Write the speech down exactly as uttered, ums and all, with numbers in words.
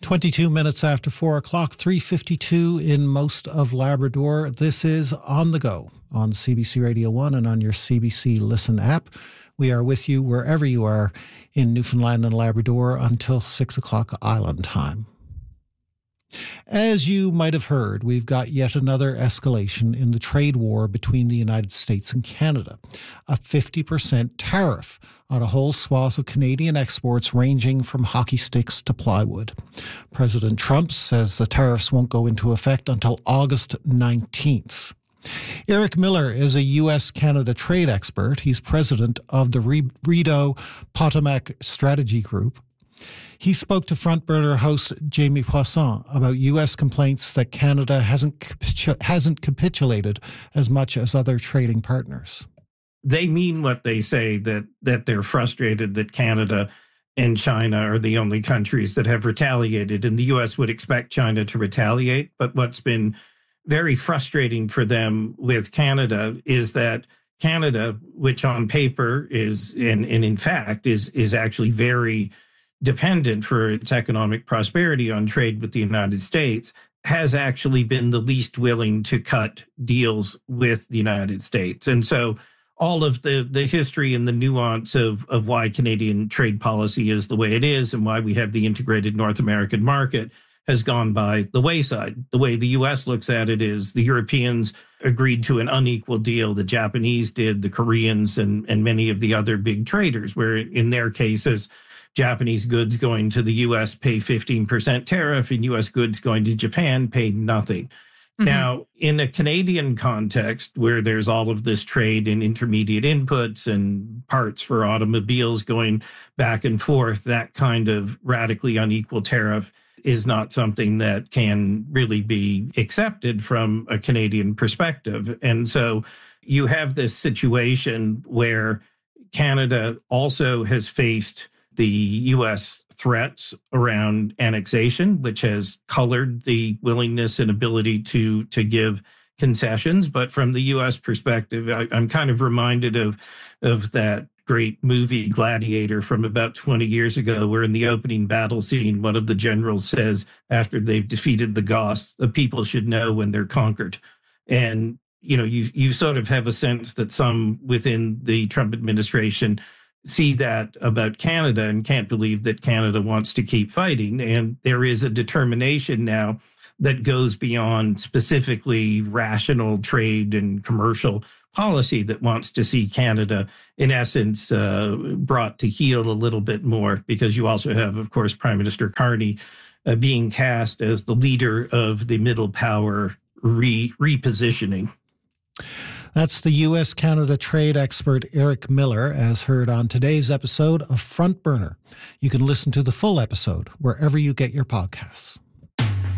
twenty-two minutes after four o'clock, three fifty-two in most of Labrador. This is On the Go on C B C Radio one and on your C B C Listen app. We are with you wherever you are in Newfoundland and Labrador until six o'clock Island time. As you might have heard, we've got yet another escalation in the trade war between the United States and Canada. A fifty percent tariff on a whole swath of Canadian exports ranging from hockey sticks to plywood. President Trump says the tariffs won't go into effect until August nineteenth. Eric Miller is a U S Canada trade expert. He's president of the Rideau Potomac Strategy Group. He spoke to Front Burner host Jamie Poisson about U S complaints that Canada hasn't capitu- hasn't capitulated as much as other trading partners. They mean what they say, that that they're frustrated that Canada and China are the only countries that have retaliated, and the U S would expect China to retaliate. But what's been very frustrating for them with Canada is that Canada, which on paper is, and, and in fact is is actually very dependent for its economic prosperity on trade with the United States, has actually been the least willing to cut deals with the United States. And so all of the, the history and the nuance of, of why Canadian trade policy is the way it is and why we have the integrated North American market has gone by the wayside. The way the U S looks at it is the Europeans agreed to an unequal deal. The Japanese did, the Koreans, and, and many of the other big traders, where in their cases, Japanese goods going to the U S pay fifteen percent tariff, and U S goods going to Japan pay nothing. Mm-hmm. Now, in a Canadian context where there's all of this trade in intermediate inputs and parts for automobiles going back and forth, that kind of radically unequal tariff is not something that can really be accepted from a Canadian perspective. And so you have this situation where Canada also has faced the U S threats around annexation, which has colored the willingness and ability to, to give concessions. But from the U S perspective, I, I'm kind of reminded of, of that great movie Gladiator from about twenty years ago, where in the opening battle scene, one of the generals says, after they've defeated the Goths, the people should know when they're conquered. And, you know, you, you sort of have a sense that some within the Trump administration see that about Canada and can't believe that Canada wants to keep fighting. And there is a determination now that goes beyond specifically rational trade and commercial policy that wants to see Canada, in essence, uh, brought to heel a little bit more, because you also have, of course, Prime Minister Carney uh, being cast as the leader of the middle power re- repositioning. That's the U S Canada trade expert Eric Miller, as heard on today's episode of Front Burner. You can listen to the full episode wherever you get your podcasts.